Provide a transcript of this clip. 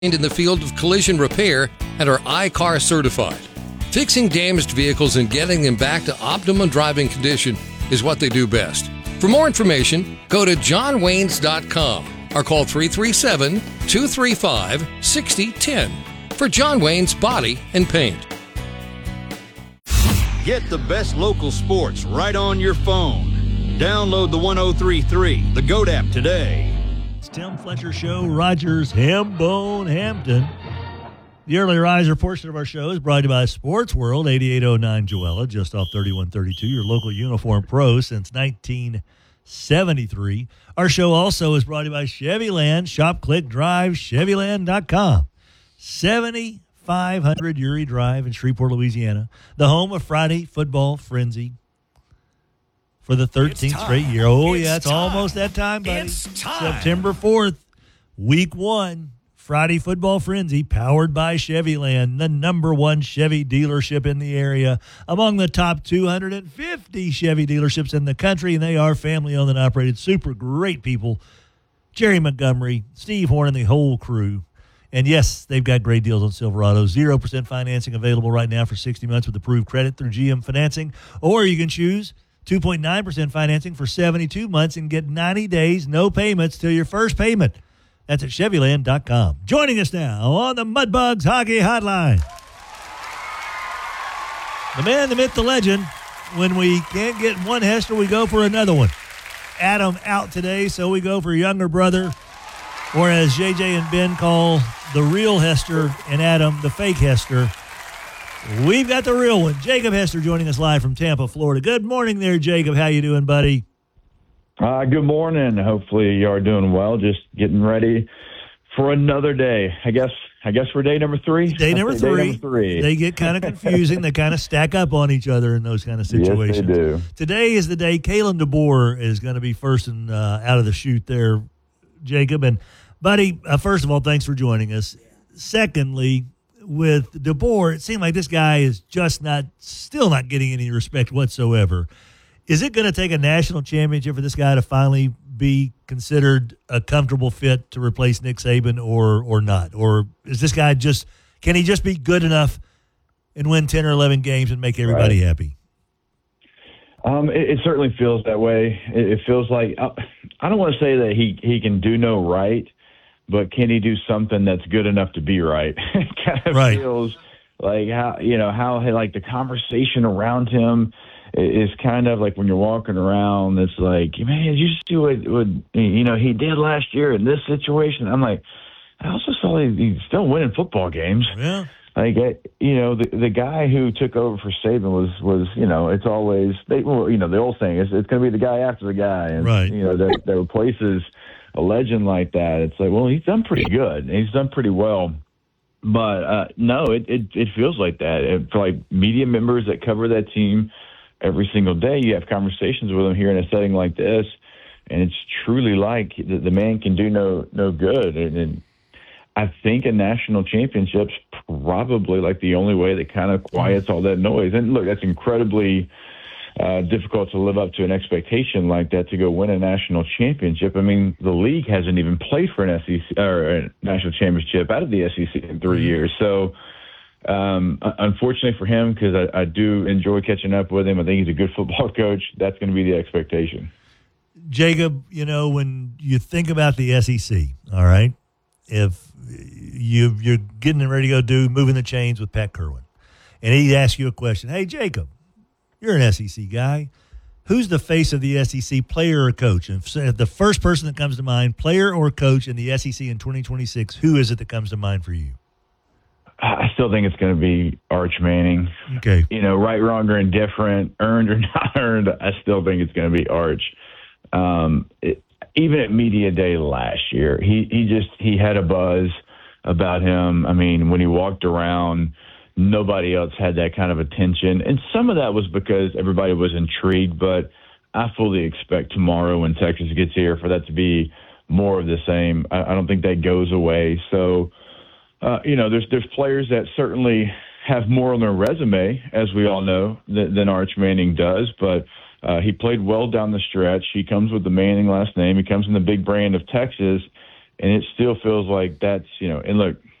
in the field of collision repair and are I-CAR certified. Fixing damaged vehicles and getting them back to optimum driving condition is what they do best. For more information, go to johnwaynes.com or call 337-235-6010 for John Wayne's Body and Paint. Get the best local sports right on your phone. Download the 103.3, the GOAT app today. It's Tim Fletcher Show, Rogers, Hambone, Hampton. The early riser portion of our show is brought to you by Sports World, 8809 Joella, just off 3132, your local uniform pro since 1973. Our show also is brought to you by Chevyland. Shop, click, drive, Chevyland.com. 7500 Uri Drive in Shreveport, Louisiana, the home of Friday Football Frenzy for the 13th straight year. Oh, yeah, it's almost that time, buddy. September 4th, week 1, Friday Football Frenzy, powered by Chevyland, the number one Chevy dealership in the area, among the top 250 Chevy dealerships in the country, and they are family-owned and operated. Super great people. Jerry Montgomery, Steve Horn, and the whole crew. And, yes, they've got great deals on Silverado. 0% financing available right now for 60 months with approved credit through GM Financing. Or you can choose 2.9% financing for 72 months and get 90 days, no payments till your first payment. That's at Chevyland.com. Joining us now on the Mudbugs Hockey Hotline, the man, the myth, the legend. When we can't get one Hester, we go for another one. Adam out today, so we go for younger brother, or as JJ and Ben call the real Hester, and Adam the fake Hester. We've got the real one. Jacob Hester joining us live from Tampa, Florida. Good morning there, Jacob. How you doing, buddy? Good morning. Hopefully you are doing well. Just getting ready for another day. I guess we're day number 3. Day number three. They get kind of confusing. They kind of stack up on each other in those kind of situations. Yes, they do. Today is the day Kalen DeBoer is going to be first and out of the chute there, Jacob. And, buddy, first of all, thanks for joining us. Secondly, with DeBoer, it seemed like this guy is just still not getting any respect whatsoever. Is it going to take a national championship for this guy to finally be considered a comfortable fit to replace Nick Saban or not? Or is this guy can he just be good enough and win 10 or 11 games and make everybody happy? It certainly feels that way. It feels like I don't want to say that he can do no right, but can he do something that's good enough to be right? It kind of feels like how like the conversation around him is kind of like when you're walking around, it's like, man, you just do what he did last year in this situation. I'm like, I also saw he's still winning football games. Yeah. Like, the guy who took over for Saban was it's always, the old saying is it's going to be the guy after the guy. And, that replaces a legend like that. It's like, well, he's done pretty good. He's done pretty well. But, no, it feels like that. For, like, media members that cover that team every single day, you have conversations with them here in a setting like this, and it's truly like the man can do no good. And I think a national championship's probably like the only way that kind of quiets all that noise. And look, that's incredibly difficult to live up to an expectation like that, to go win a national championship. I mean, the league hasn't even played for an SEC or a national championship out of the SEC in 3 years. So, unfortunately for him, because I do enjoy catching up with him, I think he's a good football coach. That's going to be the expectation. Jacob, when you think about the SEC, all right, if you're getting ready to go moving the chains with Pat Kerwin, and he asks you a question, hey, Jacob, you're an SEC guy. Who's the face of the SEC, player or coach? And if the first person that comes to mind, player or coach in the SEC in 2026, who is it that comes to mind for you? I still think it's going to be Arch Manning. Okay. Right, wrong, or indifferent, earned or not earned, I still think it's going to be Arch. Even at Media Day last year, he had a buzz about him. I mean, when he walked around, nobody else had that kind of attention. And some of that was because everybody was intrigued, but I fully expect tomorrow when Texas gets here for that to be more of the same. I don't think that goes away. So, there's players that certainly have more on their resume, as we all know, than Arch Manning does. But he played well down the stretch. He comes with the Manning last name. He comes in the big brand of Texas, and it still feels like that's, and look,